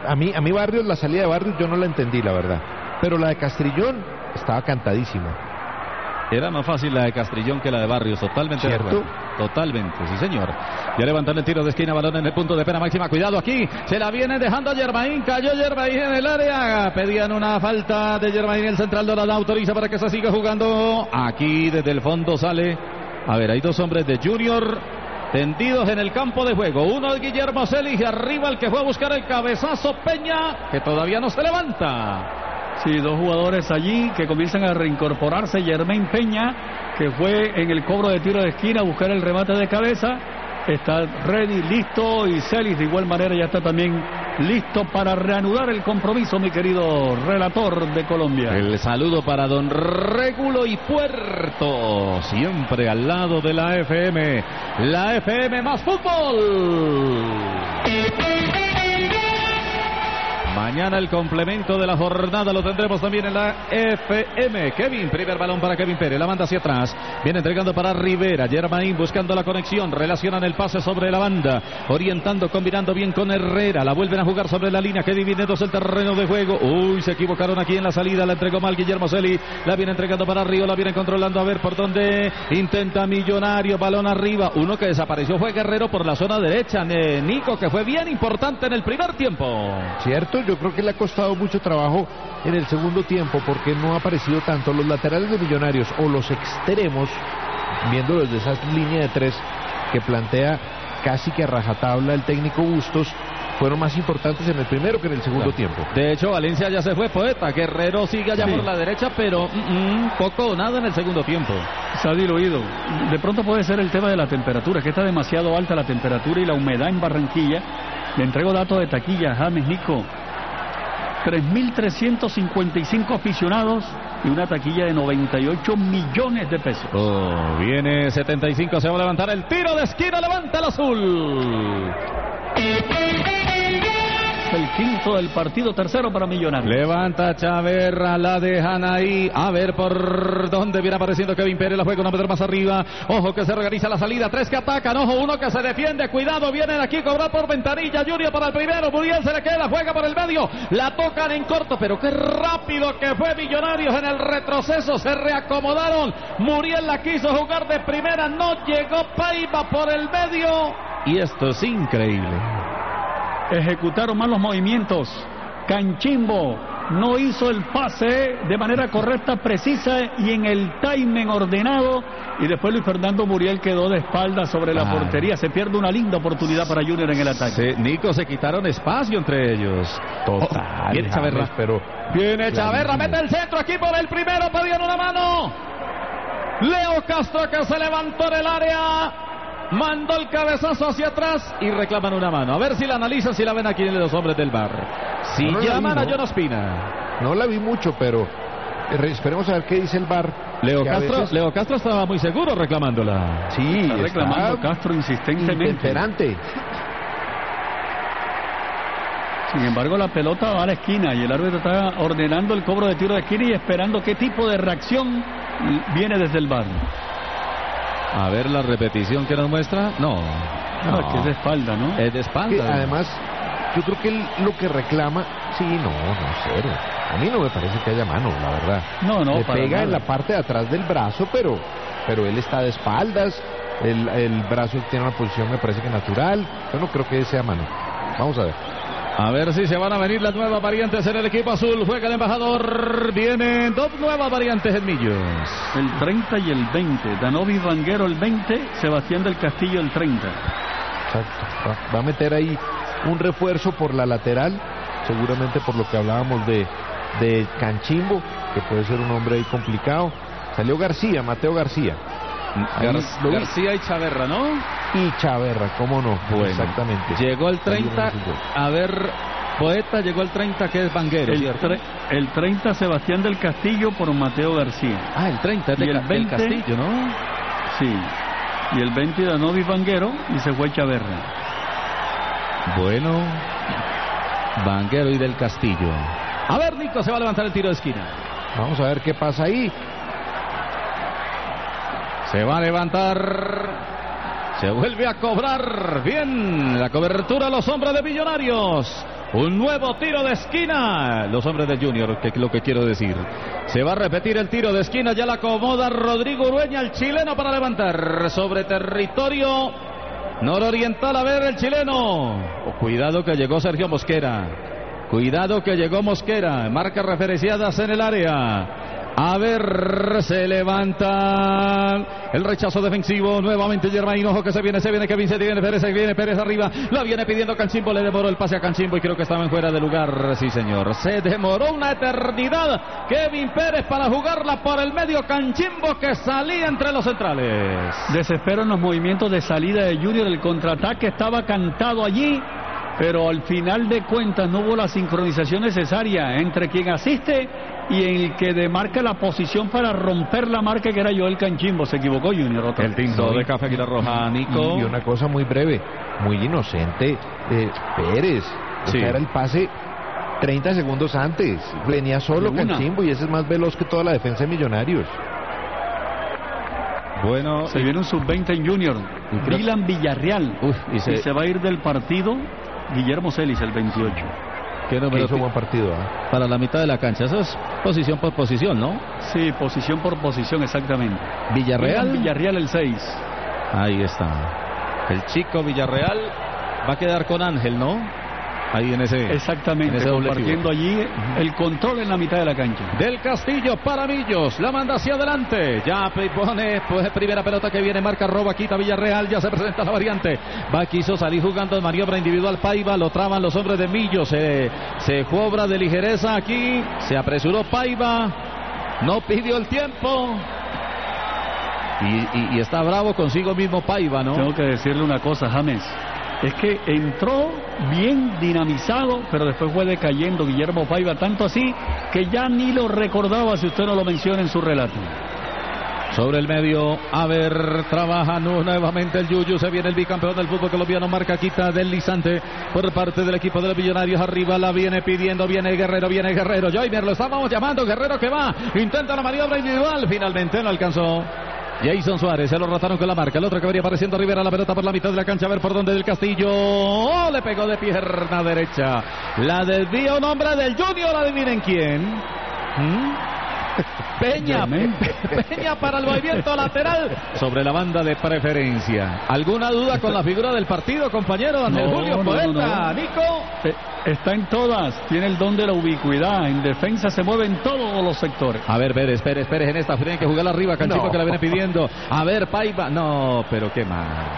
A mí Barrios, la salida de Barrios yo no la entendí, la verdad. Pero la de Castrillón estaba cantadísima. Era más fácil la de Castrillón que la de Barrios, totalmente de acuerdo. Totalmente, sí señor. Ya levantando el tiro de esquina, balón en el punto de pena máxima. Cuidado aquí, se la viene dejando Germain. Cayó Germain en el área. Pedían una falta de Germain. El central de la autoriza para que se siga jugando. Aquí desde el fondo sale. A ver, hay dos hombres de Junior tendidos en el campo de juego. Uno es Guillermo Celis y arriba el que fue a buscar el cabezazo Peña, que todavía no se levanta. Sí, dos jugadores allí que comienzan a reincorporarse. Germain Peña, que fue en el cobro de tiro de esquina a buscar el remate de cabeza, está ready, listo, y Celis de igual manera ya está también listo para reanudar el compromiso, mi querido relator de Colombia. El saludo para don Régulo y Puerto, siempre al lado de la FM más fútbol. Mañana el complemento de la jornada lo tendremos también en la FM. Kevin, primer balón para Kevin Pérez, la manda hacia atrás, viene entregando para Rivera. Germain buscando la conexión, relacionan el pase sobre la banda, orientando, combinando bien con Herrera, la vuelven a jugar sobre la línea que divide dos el terreno de juego. Uy, se equivocaron aquí en la salida, la entregó mal Guillermo Celis, la viene entregando para Río, la viene controlando, a ver por dónde intenta Millonario, balón arriba. Uno que desapareció fue Guerrero por la zona derecha, Nico, que fue bien importante en el primer tiempo. ¿Cierto? Yo creo que le ha costado mucho trabajo en el segundo tiempo porque no ha aparecido tanto. Los laterales de Millonarios o los extremos, viéndolos de esa línea de tres que plantea casi que a rajatabla el técnico Bustos, fueron más importantes en el primero que en el segundo tiempo. De hecho, Valencia ya se fue, Poeta. Guerrero sigue allá por la derecha, pero poco o nada en el segundo tiempo. Se ha diluido. De pronto puede ser el tema de la temperatura, que está demasiado alta la temperatura y la humedad en Barranquilla. Le entrego datos de taquilla, James, Nico. 3.355 aficionados y una taquilla de 98 millones de pesos. Viene 75, se va a levantar el tiro de esquina, levanta el azul. El quinto del partido, tercero para Millonarios. Levanta Chaverra, la dejan ahí. A ver por dónde viene apareciendo Kevin Pérez. La juega una meter más arriba. Ojo que se organiza la salida. Tres que atacan. Ojo, uno que se defiende. Cuidado, vienen aquí a cobrar por ventanilla. Junior para el primero. Muriel se le queda. Juega por el medio. La tocan en corto. Pero qué rápido que fue Millonarios en el retroceso. Se reacomodaron. Muriel la quiso jugar de primera. No llegó Paiva por el medio. Y esto es increíble. Ejecutaron mal los movimientos. Canchimbo no hizo el pase de manera correcta, precisa y en el timing ordenado. Y después Luis Fernando Muriel quedó de espaldas sobre la portería. Se pierde una linda oportunidad para Junior en el ataque. Nico, se quitaron espacio entre ellos. Total. Viene Chaverra. Viene Chaverra, mete el centro aquí por el primero. Pedían una mano. Leo Castro que se levantó en el área. Mandó el cabezazo hacia atrás y reclaman una mano. A ver si la analizan, si la ven aquí en los hombres del VAR. Si no llaman a John Ospina. No la vi mucho, pero esperemos a ver qué dice el VAR. Leo Castro estaba muy seguro reclamándola. Sí, está reclamando Castro insistentemente. Sin embargo, la pelota va a la esquina y el árbitro está ordenando el cobro de tiro de esquina y esperando qué tipo de reacción viene desde el VAR. A ver la repetición que nos muestra. No, que es de espalda, ¿no? Es de espalda. Además, yo creo que él lo que reclama, cero. A mí no me parece que haya mano, la verdad. No, le pega en la parte de atrás del brazo, pero él está de espaldas. El brazo tiene una posición, me parece que natural. Yo no creo que sea mano. Vamos a ver. A ver si se van a venir las nuevas variantes en el equipo azul. Juega el embajador. Vienen dos nuevas variantes en Millos. El 30 y el 20. Danovi Vanguero el 20. Sebastián del Castillo el 30. Exacto. Va a meter ahí un refuerzo por la lateral. Seguramente por lo que hablábamos de Canchimbo, que puede ser un hombre ahí complicado. Salió García, Mateo García. García y Chaverra, ¿no? Y Chaverra, ¿cómo no? Bueno, exactamente. Llegó el 30, a ver, Poeta, llegó el 30 que es Vanguero, el 30 Sebastián del Castillo por Mateo García. El 30 es y el 20, del Castillo, ¿no? Sí. Y el 20 Danovi Vanguero y se fue Chaverra. Bueno, Vanguero y del Castillo. A ver, Nico, se va a levantar el tiro de esquina. Vamos a ver qué pasa ahí. Se va a levantar. Se vuelve a cobrar. Bien, la cobertura a los hombres de Millonarios. Un nuevo tiro de esquina. Los hombres del Junior, que es lo que quiero decir. Se va a repetir el tiro de esquina. Ya la acomoda Rodrigo Urueña, el chileno, para levantar sobre territorio nororiental. A ver el chileno. Cuidado que llegó Sergio Mosquera. Cuidado que llegó Mosquera. Marcas referenciadas en el área. A ver, se levanta el rechazo defensivo. Nuevamente Germain, ojo que se viene Kevin, se viene Pérez arriba. La viene pidiendo Canchimbo, le demoró el pase a Canchimbo y creo que estaba en fuera de lugar. Sí, señor. Se demoró una eternidad Kevin Pérez para jugarla por el medio. Canchimbo que salía entre los centrales. Desespero en los movimientos de salida de Junior. El contraataque estaba cantado allí, pero al final de cuentas no hubo la sincronización necesaria entre quien asiste y el que demarca la posición para romper la marca, que era Joel Canchimbo. Se equivocó Junior. El tinto de Café Águila Roja, Nico. Y una cosa muy breve, muy inocente, Pérez. Sí. Era el pase 30 segundos antes. Venía solo Canchimbo y ese es más veloz que toda la defensa de Millonarios. Bueno, se viene un sub-20 en Junior. Dylan Villarreal. Y se va a ir del partido Guillermo Celis, el 28. Qué número hizo buen partido, para la mitad de la cancha. Eso es posición por posición, ¿no? Sí, posición por posición, exactamente. Villarreal, el 6. Ahí está. El chico Villarreal va a quedar con Ángel, ¿no? Ahí en ese. Exactamente, en ese compartiendo allí el control en la mitad de la cancha. Del Castillo para Millos, la manda hacia adelante. Ya pone primera pelota que viene, marca, roba, quita Villarreal. Ya se presenta la variante. Quiso salir jugando en maniobra individual Paiva, lo traban los hombres de Millos. Se cobra de ligereza aquí. Se apresuró Paiva. No pidió el tiempo. Y está bravo consigo mismo Paiva, ¿no? Tengo que decirle una cosa, James. Es que entró bien dinamizado, pero después fue decayendo Guillermo Paiva, tanto así que ya ni lo recordaba, si usted no lo menciona en su relato. Sobre el medio, a ver, trabaja nuevamente el Yuyu, se viene el bicampeón del fútbol colombiano, marca, quita, deslizante por parte del equipo de los Millonarios, arriba la viene pidiendo, viene Guerrero, Joymer, lo estábamos llamando, Guerrero que va, intenta la maniobra individual, finalmente no alcanzó. Jason Suárez, se lo rotaron con la marca. El otro que venía apareciendo, Rivera, la pelota por la mitad de la cancha. A ver por dónde del Castillo. ¡Oh! Le pegó de pierna derecha. La desvía un hombre del Junior. Adivinen quién. Peña para el movimiento lateral sobre la banda de preferencia. ¿Alguna duda con la figura del partido, compañero? Julio Poeta, Nico. Está en todas, tiene el don de la ubicuidad. En defensa se mueve en todos los sectores. A ver, Pérez en esta, tiene que jugar arriba. Canchimbo que la viene pidiendo. A ver, Paiva. No, pero qué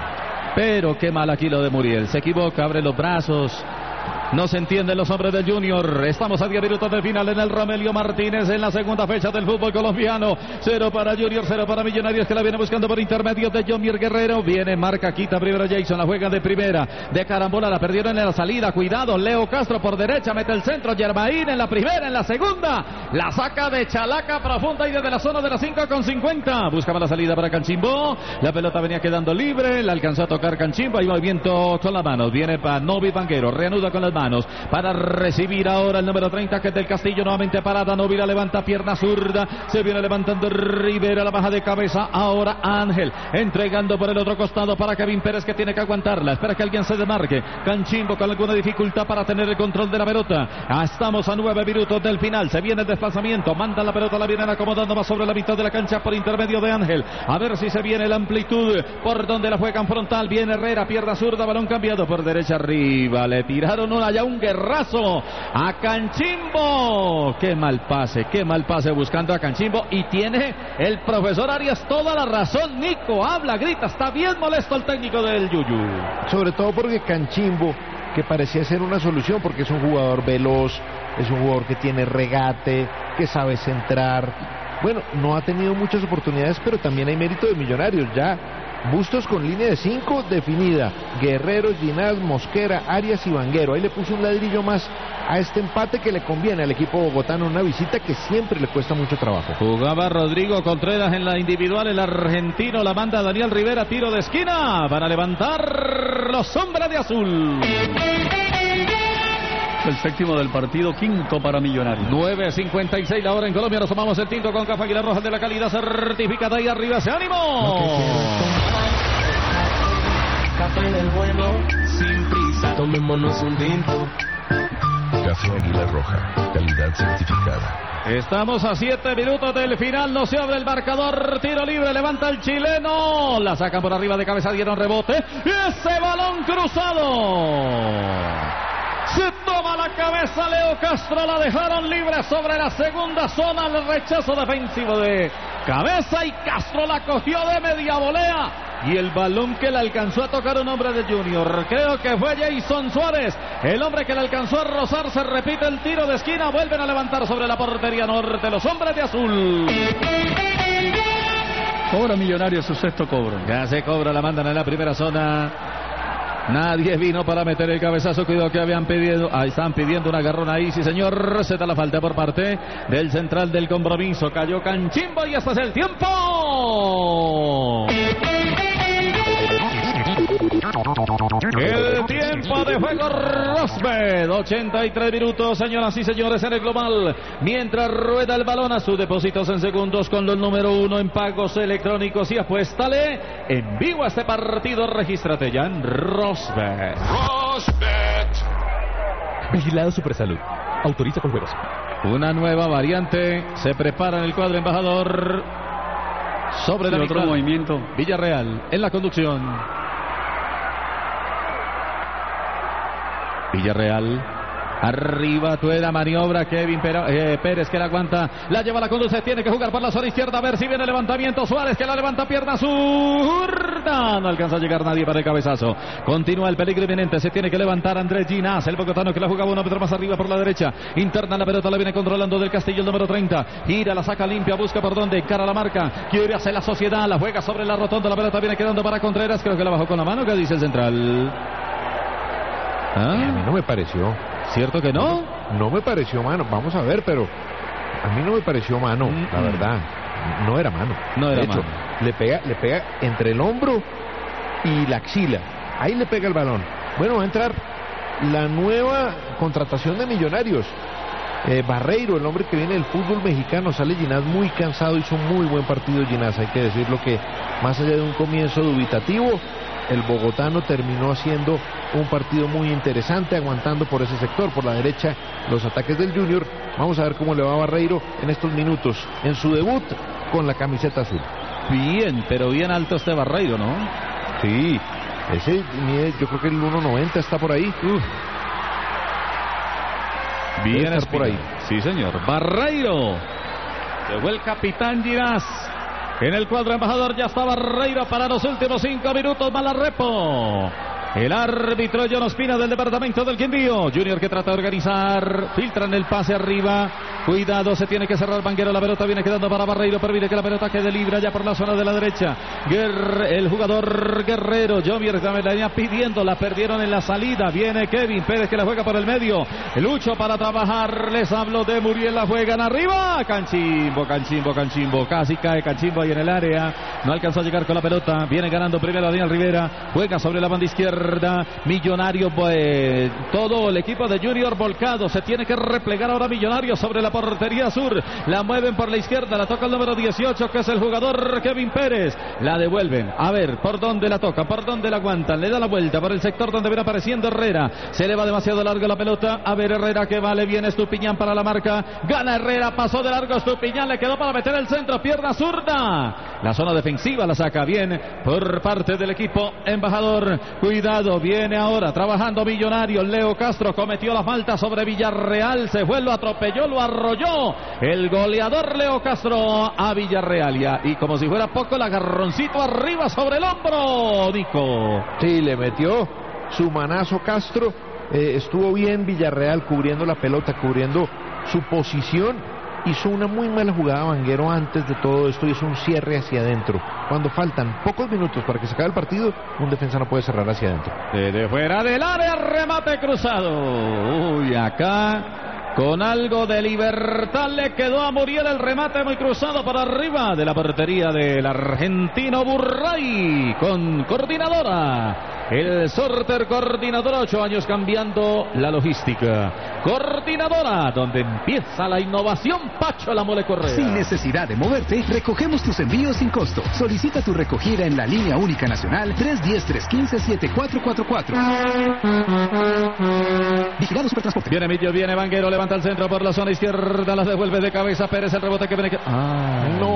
mal aquí lo de Muriel. Se equivoca, abre los brazos. No se entienden los hombres del Junior. Estamos a 10 minutos del final en el Romelio Martínez en la segunda fecha del fútbol colombiano. 0 para Junior, 0 para Millonarios, que la viene buscando por intermedio de Jomier Guerrero. Viene, marca, quita primero Jason, la juega de primera. De carambola, la perdieron en la salida. Cuidado, Leo Castro por derecha, mete el centro. Germain en la primera, en la segunda. La saca de chalaca profunda y desde la zona de las 5:50. Buscaba la salida para Canchimbo. La pelota venía quedando libre. La alcanzó a tocar Canchimbo. Hay movimiento con las manos. Viene para Novi Vanguero. Reanuda con las manos para recibir ahora el número 30, que es del Castillo, nuevamente parada. Novi la levanta, pierna zurda, se viene levantando Rivera, la baja de cabeza. Ahora Ángel entregando por el otro costado para Kevin Pérez, que tiene que aguantarla, espera que alguien se demarque. Canchimbo con alguna dificultad para tener el control de la pelota. Estamos a 9 minutos del final, se viene el desplazamiento, manda la pelota, la vienen acomodando más sobre la mitad de la cancha por intermedio de Ángel. A ver si se viene la amplitud por donde la juegan frontal. Viene Herrera, pierna zurda, balón cambiado por derecha arriba. Le tiraron ya un guerrazo a Canchimbo. Qué mal pase buscando a Canchimbo. Y tiene el profesor Arias toda la razón. Nico habla, grita, está bien molesto el técnico del Yuyu. Sobre todo porque Canchimbo, que parecía ser una solución, porque es un jugador veloz, es un jugador que tiene regate, que sabe centrar. Bueno, no ha tenido muchas oportunidades, pero también hay mérito de Millonarios. Ya Bustos con línea de 5 definida. Guerrero, Ginás, Mosquera, Arias y Vanguero. Ahí le puso un ladrillo más a este empate que le conviene al equipo bogotano. Una visita que siempre le cuesta mucho trabajo. Jugaba Rodrigo Contreras en la individual. El argentino la manda Daniel Rivera. Tiro de esquina para levantar los hombres de azul. El séptimo del partido, quinto para Millonarios. 9:56 la hora en Colombia. Nos tomamos el tinto con Café Águila Roja de la calidad certificada. Ahí arriba ese ánimo. Café del bueno, sin prisa, tomémonos un tinto. Café Águila Roja, calidad certificada. Estamos a 7 minutos del final, no se abre el marcador, tiro libre, levanta el chileno, la sacan por arriba de cabeza, dieron rebote, y ese balón cruzado. Se toma la cabeza Leo Castro, la dejaron libre sobre la segunda zona, el rechazo defensivo de cabeza y Castro la cogió de media volea. Y el balón que le alcanzó a tocar un hombre de Junior, creo que fue Jason Suárez, el hombre que le alcanzó a rozar, se repite el tiro de esquina, vuelven a levantar sobre la portería norte los hombres de azul. Cobra Millonarios su sexto cobro. Ya se cobra, la mandan en la primera zona. Nadie vino para meter el cabezazo, cuidado que habían pedido, están pidiendo un agarrón ahí, sí señor, se da la falta por parte del central del compromiso, cayó Canchimbo y este es el tiempo. El tiempo de juego Rosbed, 83 minutos, señoras y señores, en el global. Mientras rueda el balón a sus depósitos en segundos con los número 1 en pagos electrónicos y apuéstale en vivo a este partido. Regístrate ya en Rosbed. Vigilado Supersalud. Autoriza con juegos. Una nueva variante se prepara en el cuadro embajador. Sobre el otro movimiento. Villarreal en la conducción. Villarreal, arriba, Tueda, maniobra, Kevin Pérez que la aguanta, la lleva, la conduce, tiene que jugar por la zona izquierda, a ver si viene el levantamiento, Suárez que la levanta, pierna zurda, no alcanza a llegar nadie para el cabezazo, continúa el peligro inminente, se tiene que levantar Andrés Ginás, el bogotano que la jugaba 1 metro más arriba por la derecha, interna la pelota, la viene controlando del Castillo, el número 30, gira, la saca limpia, busca por dónde, encara la marca, quiere hacer la sociedad, la juega sobre la rotonda, la pelota viene quedando para Contreras, creo que la bajó con la mano, ¿qué dice el central? A mí no me pareció. ¿Cierto que no? No me pareció mano. Vamos a ver, pero a mí no me pareció mano, la verdad. No era mano. No era de hecho, mano. Le pega entre el hombro y la axila. Ahí le pega el balón. Bueno, va a entrar la nueva contratación de Millonarios. Barreiro, el hombre que viene del fútbol mexicano. Sale Ginás muy cansado, hizo un muy buen partido Ginás. Hay que decirlo que más allá de un comienzo dubitativo, el bogotano terminó haciendo un partido muy interesante, aguantando por ese sector, por la derecha, los ataques del Junior. Vamos a ver cómo le va a Barreiro en estos minutos, en su debut con la camiseta azul. Bien, pero bien alto este Barreiro, ¿no? Sí, ese mide, yo creo que el 1.90 está por ahí. Bien estar por ahí. Sí, señor. Barreiro. Llegó el capitán Ginás. En el cuadro embajador ya está Barreiro para los últimos 5 minutos. Malarepo. El árbitro John Ospina del departamento del Quindío. Junior que trata de organizar. Filtran el pase arriba. Cuidado, se tiene que cerrar Vanguero. La pelota viene quedando para Barreiro. Permite que la pelota quede libre ya por la zona de la derecha. El jugador Guerrero. Jovier también la venía pidiendo. La perdieron en la salida. Viene Kevin Pérez que la juega por el medio. Lucho para trabajar. Les hablo de Muriel. La juegan arriba. Canchimbo. Casi cae Canchimbo ahí en el área. No alcanzó a llegar con la pelota. Viene ganando primero Daniel Rivera. Juega sobre la banda izquierda. Millonario, todo el equipo de Junior volcado, se tiene que replegar ahora Millonario sobre la portería sur, la mueven por la izquierda, la toca el número 18 que es el jugador Kevin Pérez, la devuelven, a ver por dónde la toca, por dónde la aguantan, le da la vuelta por el sector donde viene apareciendo Herrera, se le va demasiado largo la pelota, a ver Herrera que vale bien, Estupiñán para la marca, gana Herrera, pasó de largo Estupiñán, le quedó para meter el centro, pierna zurda, la zona defensiva la saca bien por parte del equipo embajador, cuidado, viene ahora trabajando Millonario, Leo Castro cometió la falta sobre Villarreal, se fue, lo atropelló, lo arrolló el goleador Leo Castro a Villarreal y como si fuera poco el agarroncito arriba sobre el hombro, Nico. Sí, le metió su manazo Castro, estuvo bien Villarreal cubriendo la pelota, cubriendo su posición. Hizo una muy mala jugada Vanguero antes de todo esto, hizo un cierre hacia adentro. Cuando faltan pocos minutos para que se acabe el partido, un defensa no puede cerrar hacia adentro. De fuera del área, remate cruzado. Uy, acá con algo de libertad le quedó a Muriel el remate muy cruzado para arriba de la portería del argentino Burray con coordinadora. El sorter Coordinadora, 8 años cambiando la logística. Coordinadora, donde empieza la innovación. Pacho La Mole Correa. Sin necesidad de moverte, recogemos tus envíos sin costo. Solicita tu recogida en la línea única nacional 310-315-7444. Vigilado Supertransporte. Viene Millo, viene Vanguero, levanta el centro por la zona izquierda, la devuelve de cabeza Pérez, el rebote que viene. No,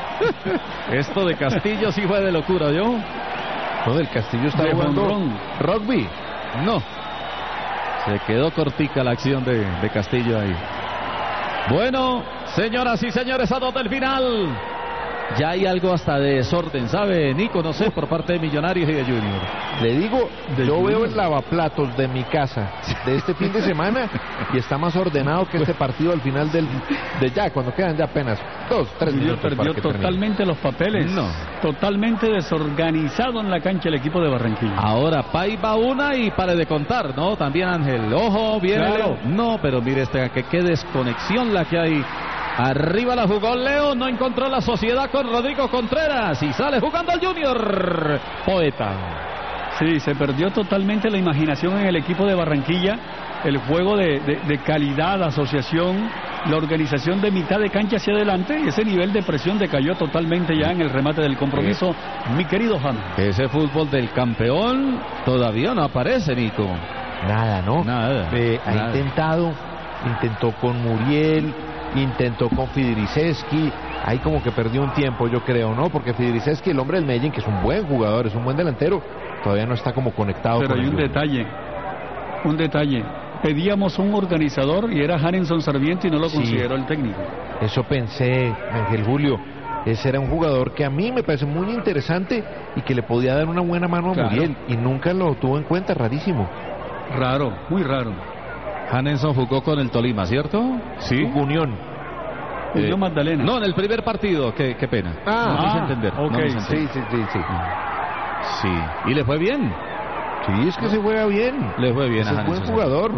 esto de Castillo sí fue de locura, ¿yo? Todo el Castillo está De jugando jonrón. rugby. No. Se quedó cortica la acción de Castillo ahí. Bueno, señoras y señores, a dos del final. Ya hay algo hasta de desorden, ¿sabe, Nico? No sé, por parte de Millonarios y de Junior. Le digo, yo veo el lavaplatos de mi casa de este fin de semana y está más ordenado que este partido al final de ya, cuando quedan ya apenas 2-3 Junior minutos. perdió para que termine. totalmente los papeles. No. Totalmente desorganizado en la cancha el equipo de Barranquilla. Ahora Paiva una y pare de contar, ¿no? También Ángel. Ojo, viene Claro. Leo. No, pero mire qué desconexión la que hay. Arriba la jugó Leo, no encontró la sociedad con Rodrigo Contreras y sale jugando al Junior. Poeta. Sí, se perdió totalmente la imaginación en el equipo de Barranquilla. El juego de calidad, asociación, la organización de mitad de cancha hacia adelante, y ese nivel de presión decayó totalmente ya en el remate del compromiso, mi querido James. Ese fútbol del campeón todavía no aparece, Nico. Nada, ¿no? Nada, Ha nada. intentó con Muriel, intentó con Fidriceski, ahí como que perdió un tiempo, yo creo, ¿no? Porque Fidriceski, el hombre del Medellín, que es un buen jugador, es un buen delantero, todavía no está como conectado. Pero con hay el un grupo. detalle. Pedíamos un organizador y era Harrison Sarmiento y no lo Sí. consideró el técnico. Eso pensé, Ángel Julio. Ese era un jugador que a mí me parece muy interesante y que le podía dar una buena mano a Claro. Muriel, y nunca lo tuvo en cuenta, rarísimo. Raro, muy raro. Hanenson jugó con el Tolima, ¿cierto? Sí. Unión. Julio Magdalena. No, en el primer partido, qué pena. No quise entender. ok, no quise entender. Sí. Sí. Y le fue bien. Sí, es que se juega bien. Le fue bien Es a un buen Hanenson. jugador.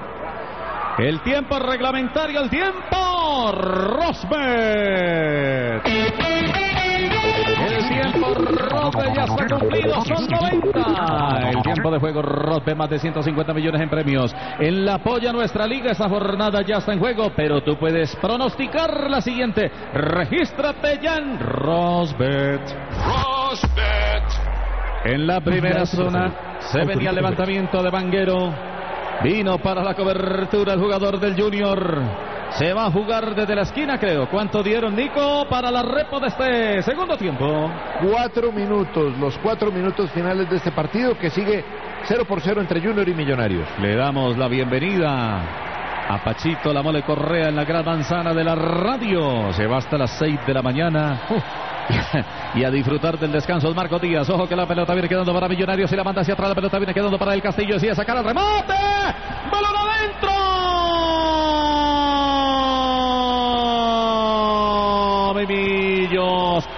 El tiempo reglamentario, el tiempo Rosberg. El tiempo Rosberg ya está cumplido, son 90. El tiempo de juego Rosberg, más de 150 millones en premios. En la Polla Nuestra Liga, esta jornada ya está en juego, pero tú puedes pronosticar la siguiente. Regístrate ya en Rosberg. En la primera zona se venía el levantamiento de Vanguero. Vino para la cobertura el jugador del Junior. Se va a jugar desde la esquina, creo. ¿Cuánto dieron, Nico, para la repo de este segundo tiempo? 4 minutos, los 4 minutos finales de este partido, que sigue 0-0 entre Junior y Millonarios. Le damos la bienvenida a Pachito La Mole Correa en la gran manzana de la radio. Se va hasta las 6 de la mañana. Y a disfrutar del descanso. Marco Díaz, ojo que la pelota viene quedando para Millonarios y la manda hacia atrás. La pelota viene quedando para el Castillo. Sí, a sacar el remate. ¡Balón adentro! Millos.